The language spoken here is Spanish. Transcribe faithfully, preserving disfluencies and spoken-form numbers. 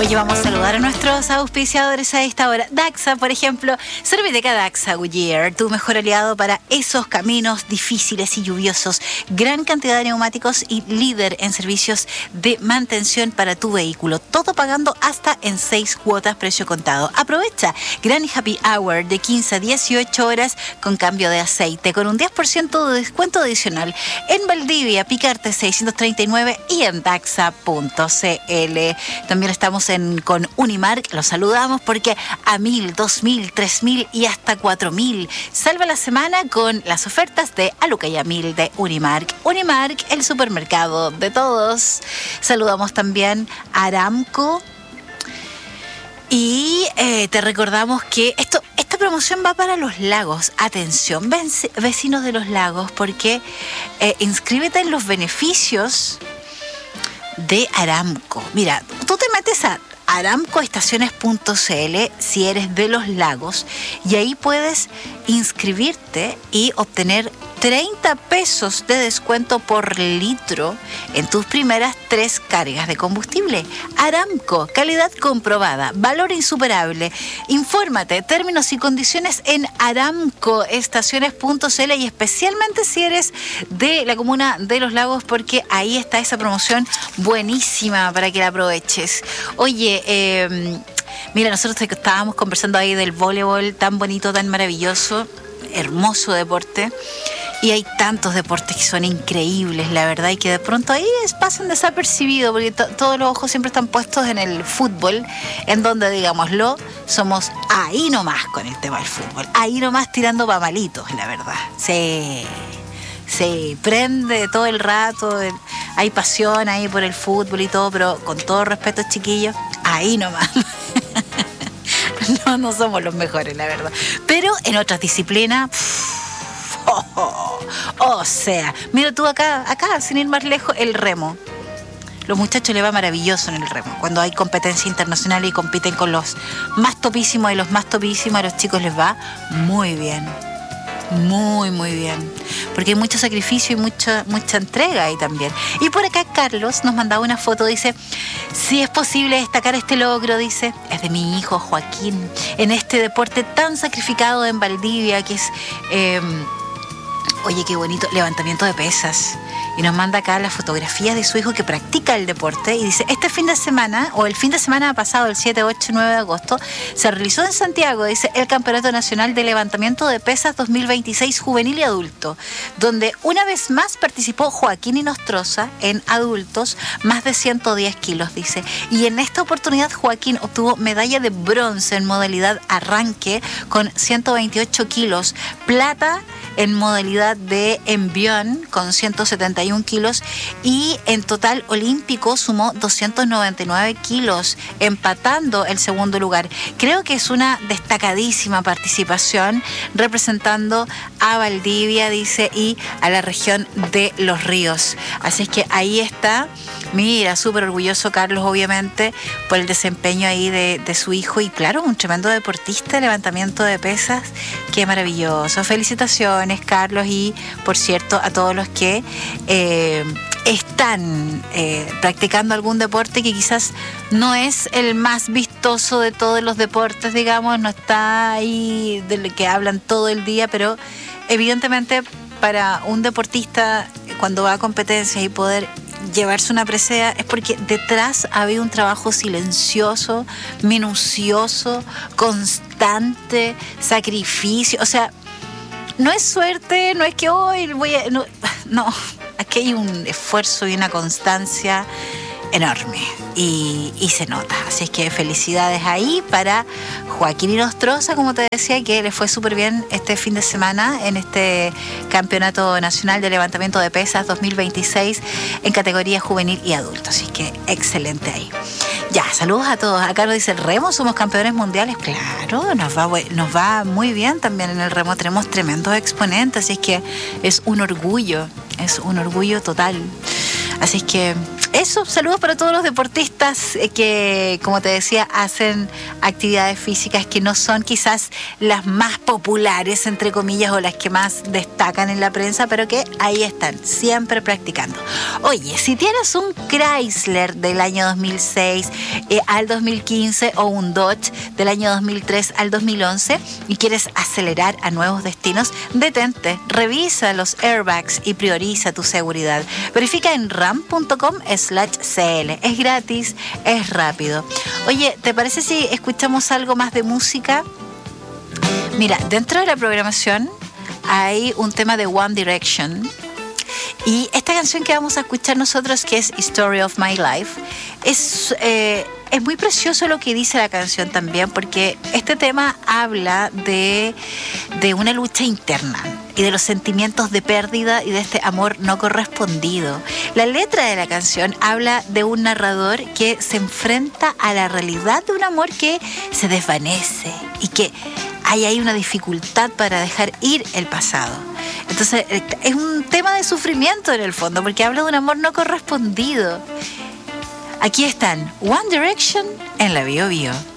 Oye, vamos a saludar a nuestros auspiciadores a esta hora. Daxa, por ejemplo, Serviteca Daxa Goodyear, tu mejor aliado para esos caminos difíciles y lluviosos. Gran cantidad de neumáticos y líder en servicios de mantención para tu vehículo. Todo pagando hasta en seis cuotas, precio contado. Aprovecha gran Happy Hour de quince a dieciocho horas con cambio de aceite, con un diez por ciento de descuento adicional en Valdivia, Picarte seiscientos treinta y nueve y en daxa punto c l. También estamos en, con Unimark, los saludamos porque a mil, dos mil, tres mil y hasta cuatro mil. Salva la semana con las ofertas de Aluca y a mil de Unimark. Unimark, el supermercado de todos. Saludamos también a Aramco. Y eh, te recordamos que esto, esta promoción va para los lagos. Atención, vecinos de los lagos, porque eh, inscríbete en los beneficios de Aramco. Mira, tú te metes a aramco estaciones punto c l si eres de los lagos y ahí puedes inscribirte y obtener treinta pesos de descuento por litro en tus primeras tres cargas de combustible. Aramco, calidad comprobada, valor insuperable. Infórmate, términos y condiciones en aramco estaciones punto c l y especialmente si eres de la comuna de Los Lagos, porque ahí está esa promoción buenísima para que la aproveches. Oye, eh, mira, nosotros estábamos conversando ahí del voleibol tan bonito, tan maravilloso, hermoso deporte. Y hay tantos deportes que son increíbles, la verdad, y que de pronto ahí pasan desapercibidos, porque to- todos los ojos siempre están puestos en el fútbol, en donde, digámoslo, somos ahí nomás con el tema del fútbol, ahí nomás tirando pamalitos, la verdad. Sí, sí, prende todo el rato, el, hay pasión ahí por el fútbol y todo, pero con todo respeto, chiquillos, ahí nomás. No, no somos los mejores, la verdad. Pero en otras disciplinas... Oh, oh, oh, o sea, mira tú acá, acá, sin ir más lejos, el remo. Los muchachos les va maravilloso en el remo. Cuando hay competencia internacional y compiten con los más topísimos y los más topísimos, a los chicos les va muy bien. Muy, muy bien. Porque hay mucho sacrificio y mucha, mucha entrega ahí también. Y por acá Carlos nos mandaba una foto, dice: si es posible destacar este logro, dice, es de mi hijo Joaquín, en este deporte tan sacrificado en Valdivia, que es... Eh, Oye, qué bonito, levantamiento de pesas. Y nos manda acá las fotografías de su hijo que practica el deporte. Y dice, este fin de semana, o el fin de semana pasado, el siete, ocho y nueve de agosto, se realizó en Santiago, dice, el Campeonato Nacional de Levantamiento de Pesas dos mil veintiséis Juvenil y Adulto, donde una vez más participó Joaquín Inostroza en adultos, más de ciento diez kilos, dice. Y en esta oportunidad Joaquín obtuvo medalla de bronce en modalidad arranque con ciento veintiocho kilos, plata en modalidad de envión con ciento setenta y uno kilos y en total olímpico sumó doscientos noventa y nueve kilos, empatando el segundo lugar. Creo que es una destacadísima participación representando a Valdivia, dice, y a la región de Los Ríos. Así es que ahí está. Mira, súper orgulloso Carlos, obviamente, por el desempeño ahí de, de su hijo. Y claro, un tremendo deportista de levantamiento de pesas. Qué maravilloso. Felicitaciones, Carlos. Y, por cierto, a todos los que eh, están eh, practicando algún deporte que quizás no es el más vistoso de todos los deportes, digamos. No está ahí del que hablan todo el día, pero evidentemente para un deportista, cuando va a competencias y poder llevarse una presea, es porque detrás había un trabajo silencioso, minucioso, constante, sacrificio. O sea, no es suerte, no es que hoy voy a... No, no, aquí hay un esfuerzo y una constancia enorme y, y se nota. Así es que felicidades ahí para Joaquín Inostroza, como te decía, que le fue súper bien este fin de semana en este Campeonato Nacional de Levantamiento de Pesas dos mil veintiséis en categoría juvenil y adulto. Así que excelente ahí. Ya, saludos a todos. Acá nos dice, el remo, somos campeones mundiales. Claro, nos va, nos va muy bien también en el remo. Tenemos tremendos exponentes, así es que es un orgullo, es un orgullo total. Así es que Eso, saludos para todos los deportistas eh, que, como te decía, hacen actividades físicas que no son quizás las más populares, entre comillas, o las que más destacan en la prensa, pero que ahí están, siempre practicando. Oye, si tienes un Chrysler del año dos mil seis eh, al dos mil quince o un Dodge del año dos mil tres al dos mil once y quieres acelerar a nuevos destinos, detente, revisa los airbags y prioriza tu seguridad. Verifica en ram punto com slash cl. Es gratis, es rápido. Oye, ¿te parece si escuchamos algo más de música? Mira, dentro de la programación hay un tema de One Direction. Y esta canción que vamos a escuchar nosotros, que es Story of My Life, es, eh, es muy precioso lo que dice la canción también, porque este tema habla de, de una lucha interna y de los sentimientos de pérdida y de este amor no correspondido. La letra de la canción habla de un narrador que se enfrenta a la realidad de un amor que se desvanece y que hay ahí una dificultad para dejar ir el pasado. Entonces es un tema de sufrimiento en el fondo, porque habla de un amor no correspondido. Aquí están One Direction en la Bio Bio.